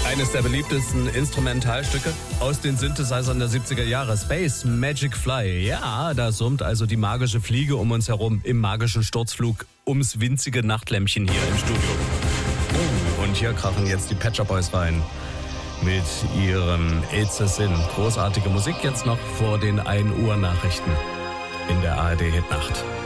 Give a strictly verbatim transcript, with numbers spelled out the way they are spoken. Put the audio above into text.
Eines der beliebtesten Instrumentalstücke aus den Synthesizern der siebziger Jahre. Space Magic Fly. Ja, da summt also die magische Fliege um uns herum im magischen Sturzflug ums winzige Nachtlämpchen hier im Studio. Oh, und hier krachen jetzt die Pet Shop Boys rein mit ihrem It's a Sin. Großartige Musik jetzt noch vor den ein Uhr Nachrichten in der A R D Hitnacht.